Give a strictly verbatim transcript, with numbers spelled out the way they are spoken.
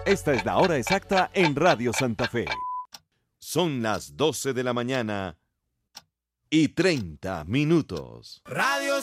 Esta es la hora exacta en Radio Santa Fe. Son las doce de la mañana y treinta minutos. Radio